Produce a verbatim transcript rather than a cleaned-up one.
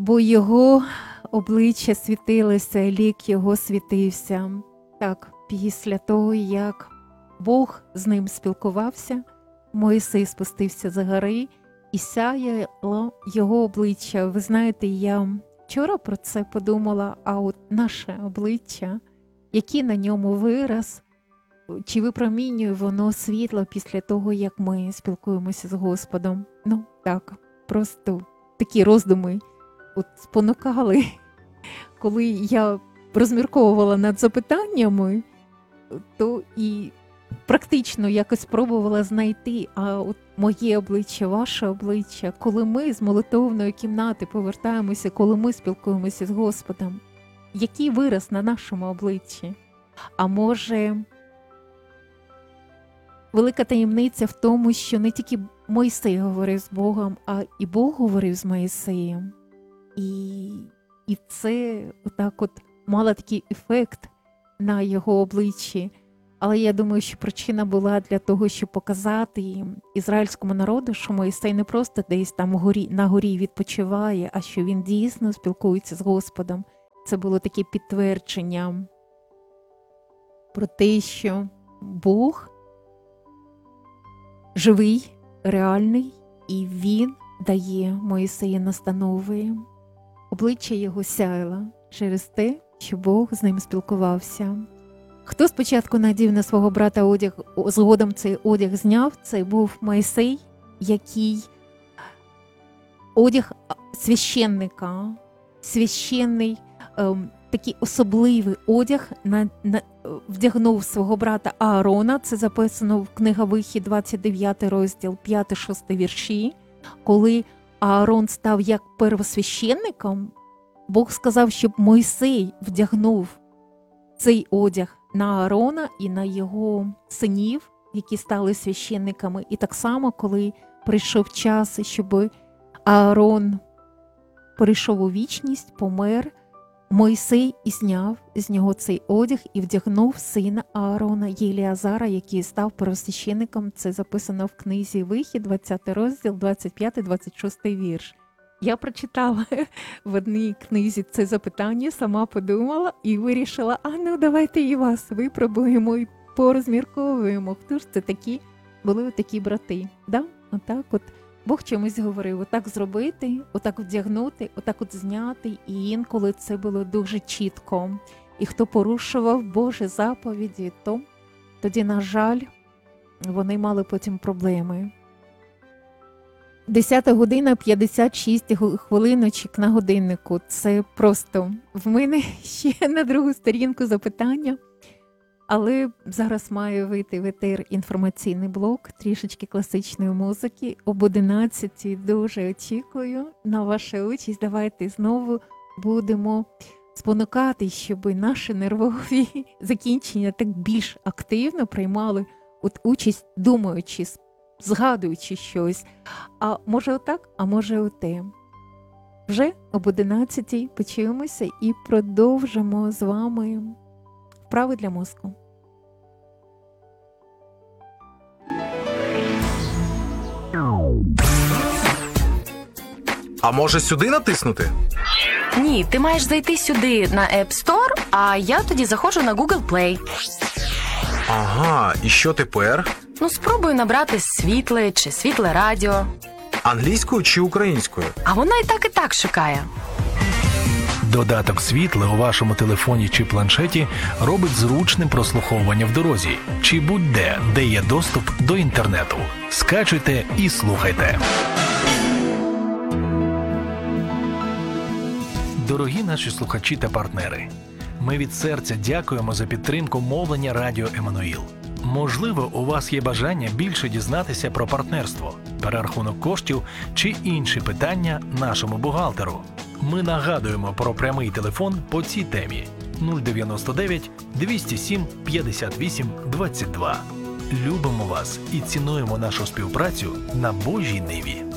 бо його обличчя світилося, лік його світився. Так, після того, як Бог з ним спілкувався, Мойсей спустився з гори і сяяло його обличчя. Ви знаєте, я вчора про це подумала, а от наше обличчя, який на ньому вираз, чи випромінює воно світло після того, як ми спілкуємося з Господом. Ну, так, просто такі роздуми от спонукали, коли я розмірковувала над запитаннями, то і практично якось спробувала знайти, а от моє обличчя, ваше обличчя, коли ми з молитовної кімнати повертаємося, коли ми спілкуємося з Господом, який вираз на нашому обличчі? А може, велика таємниця в тому, що не тільки Мойсей говорив з Богом, а і Бог говорив з Мойсеєм. І, і це отак от мало такий ефект на його обличчі. Але я думаю, що причина була для того, щоб показати ізраїльському народу, що Мойсей не просто десь там горі, на горі відпочиває, а що він дійсно спілкується з Господом. Це було таке підтвердження про те, що Бог живий, реальний, і він дає Мойсею настанови. Обличчя його сяяло через те, що Бог з ним спілкувався. Хто спочатку надів на свого брата одяг, згодом цей одяг зняв, це був Мойсей, який одяг священника, священний, ем, такий особливий одяг на, на, вдягнув свого брата Аарона, це записано в книга Вихід, двадцять дев'ятий розділ, п'ятий-шостий вірші. Коли Аарон став як первосвященником, Бог сказав, щоб Мойсей вдягнув цей одяг на Аарона і на його синів, які стали священниками. І так само, коли прийшов час, щоб Аарон перейшов у вічність, помер, Мойсей і зняв з нього цей одяг і вдягнув сина Аарона Єліазара, який став первосвященником. Це записано в книзі Вихід, двадцятий розділ, двадцять п'ятий двадцять шостий вірш. Я прочитала в одній книзі це запитання, сама подумала і вирішила, а ну давайте і вас випробуємо і порозмірковуємо. Хто ж це такі, були такі брати? Да? Отак от Бог чомусь говорив, отак зробити, отак вдягнути, отак от зняти, і інколи це було дуже чітко. І хто порушував Божі заповіді, то тоді, на жаль, вони мали потім проблеми. десята година, п'ятдесят шість хвилиночок на годиннику. Це просто в мене ще на другу сторінку запитання. Але зараз має вийти в етер інформаційний блок, трішечки класичної музики. Об одинадцятій дуже очікую на вашу участь. Давайте знову будемо спонукати, щоб наші нервові закінчення так більш активно приймали от участь, думаючи, згадуючи щось. А може отак, а може оте. Вже об одинадцятій почуємося і продовжимо з вами вправи для мозку. А може сюди натиснути? Ні, ти маєш зайти сюди на App Store, а я тоді заходжу на Google Play. Ага, і що тепер? Ну, спробую набрати світле чи світле радіо. Англійською чи українською? А вона і так, і так шукає. Додаток «Світле» у вашому телефоні чи планшеті робить зручним прослуховування в дорозі чи будь-де, де є доступ до інтернету. Скачуйте і слухайте. Дорогі наші слухачі та партнери, ми від серця дякуємо за підтримку мовлення Радіо Еммануїл. Можливо, у вас є бажання більше дізнатися про партнерство, перерахунок коштів чи інші питання нашому бухгалтеру. Ми нагадуємо про прямий телефон по цій темі нуль дев'яносто дев'ять двісті сім п'ятдесят вісім двадцять два. Любимо вас і цінуємо нашу співпрацю на Божій ниві.